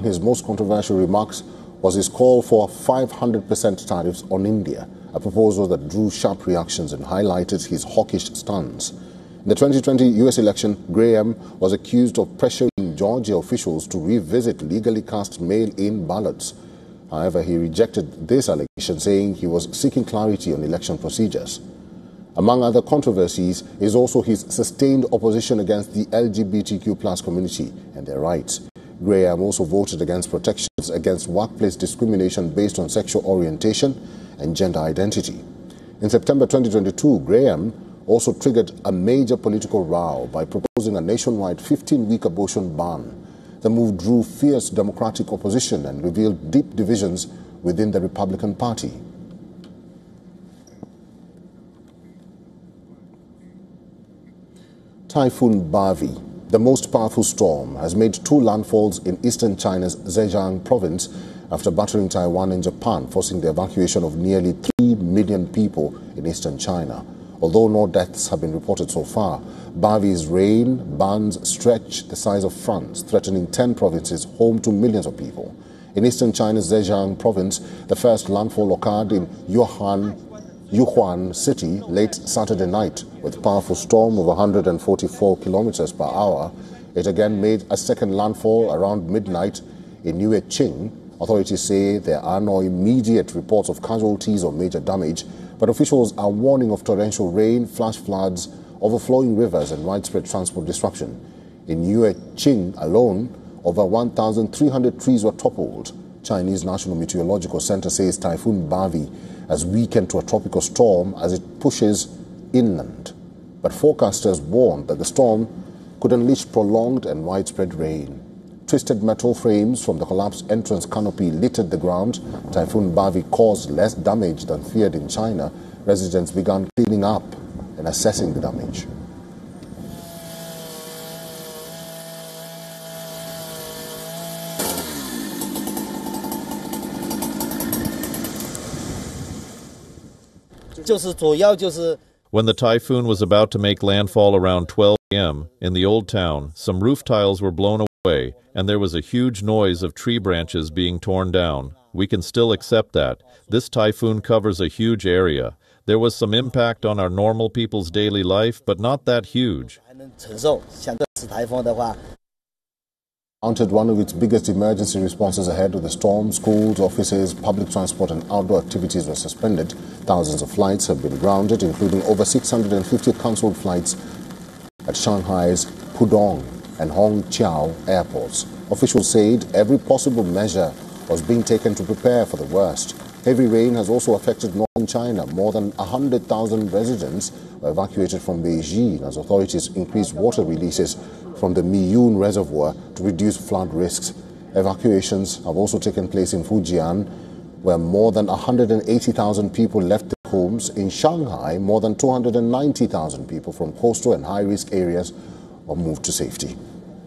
his most controversial remarks was his call for 500% tariffs on India, a proposal that drew sharp reactions and highlighted his hawkish stance. In the 2020 U.S. election, Graham was accused of pressuring Georgia officials to revisit legally cast mail-in ballots. However, he rejected this allegation, saying he was seeking clarity on election procedures. Among other controversies is also his sustained opposition against the LGBTQ+ community and their rights. Graham also voted against protections against workplace discrimination based on sexual orientation and gender identity. In September 2022, Graham also triggered a major political row by proposing a nationwide 15-week abortion ban. The move drew fierce Democratic opposition and revealed deep divisions within the Republican Party. Typhoon Bavi, the most powerful storm, has made 2 landfalls in eastern China's Zhejiang province after battering Taiwan and Japan, forcing the evacuation of nearly 3 million people in eastern China. Although no deaths have been reported so far, Bavi's rain bands stretch the size of France, threatening 10 provinces home to millions of people. In eastern China's Zhejiang province, the first landfall occurred in Yuhuan City late Saturday night. With a powerful storm of 144 kilometers per hour, it again made a second landfall around midnight in Yueqing. Authorities say there are no immediate reports of casualties or major damage, but officials are warning of torrential rain, flash floods, overflowing rivers and widespread transport disruption. In Yueqing alone, over 1,300 trees were toppled. Chinese National Meteorological Center says Typhoon Bavi has weakened to a tropical storm as it pushes inland. But forecasters warned that the storm could unleash prolonged and widespread rain. Twisted metal frames from the collapsed entrance canopy littered the ground. Typhoon Bavi caused less damage than feared in China. Residents began cleaning up and assessing the damage. When the typhoon was about to make landfall around 12 a.m. in the old town, some roof tiles were blown away, and there was a huge noise of tree branches being torn down. We can still accept that. This typhoon covers a huge area. There was some impact on our normal people's daily life, but not that huge. Mounted one of its biggest emergency responses ahead of the storm. Schools, offices, public transport and outdoor activities were suspended. Thousands of flights have been grounded, including over 650 cancelled flights at Shanghai's Pudong and Hongqiao airports. Officials said every possible measure was being taken to prepare for the worst. Heavy rain has also affected northern China. More than 100,000 residents were evacuated from Beijing as authorities increased water releases from the Miyun Reservoir to reduce flood risks. Evacuations have also taken place in Fujian, where more than 180,000 people left their homes. In Shanghai, more than 290,000 people from coastal and high-risk areas were moved to safety.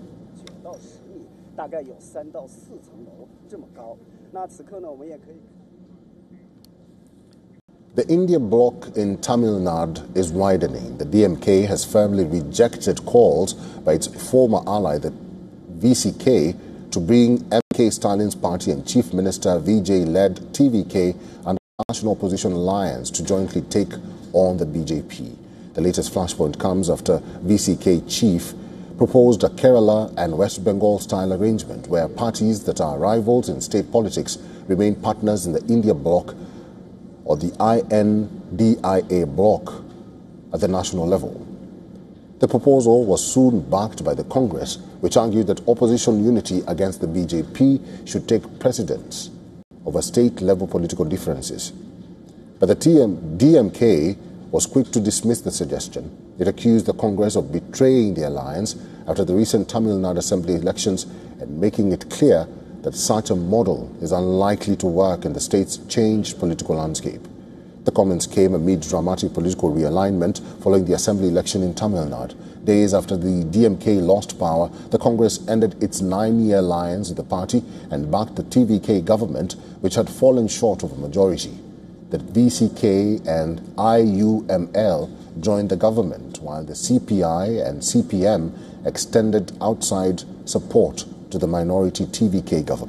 The India bloc in Tamil Nadu is widening. The DMK has firmly rejected calls by its former ally, the VCK, to bring MK Stalin's party and Chief Minister Vijay-led TVK and the National Opposition Alliance to jointly take on the BJP. The latest flashpoint comes after VCK chief proposed a Kerala and West Bengal style arrangement where parties that are rivals in state politics remain partners in the India bloc or the INDIA bloc at the national level. The proposal was soon backed by the Congress, which argued that opposition unity against the BJP should take precedence over state-level political differences. But the DMK was quick to dismiss the suggestion. It accused the Congress of betraying the alliance after the recent Tamil Nadu Assembly elections and making it clear that such a model is unlikely to work in the state's changed political landscape. The comments came amid dramatic political realignment following the Assembly election in Tamil Nadu. Days after the DMK lost power, the Congress ended its 9-year alliance with the party and backed the TVK government, which had fallen short of a majority. The VCK and IUML joined the government, while the CPI and CPM extended outside support to the minority TVK government.